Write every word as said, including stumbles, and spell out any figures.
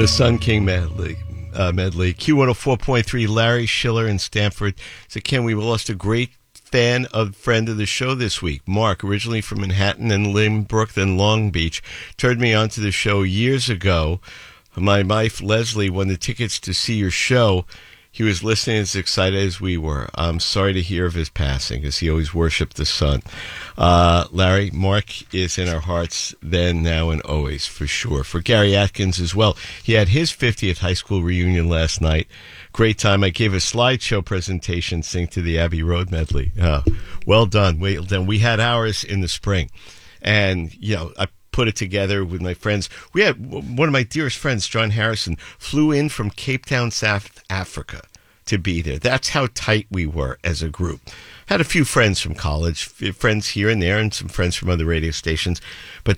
The Sun King medley. Uh, medley. Q one oh four point three, Larry Schiller in Stamford. So, Ken, we lost a great fan of friend of the show this week. Mark, originally from Manhattan and Lynbrook, then Long Beach, turned me on to the show years ago. My wife, Leslie, won the tickets to see your show. He was listening as excited as we were. I'm sorry to hear of his passing, as he always worshipped the sun. Uh, Larry, Mark is in our hearts then, now, and always, for sure. For Gary Atkins as well. He had his fiftieth high school reunion last night. Great time. I gave a slideshow presentation, Sing to the Abbey Road medley. Uh, well done. Well done. We had ours in the spring. And, you know, I put it together with my friends. We had one of my dearest friends, John Harrison, flew in from Cape Town, South Africa to be there. That's how tight we were as a group. Had a few friends from college, friends here and there, and some friends from other radio stations. But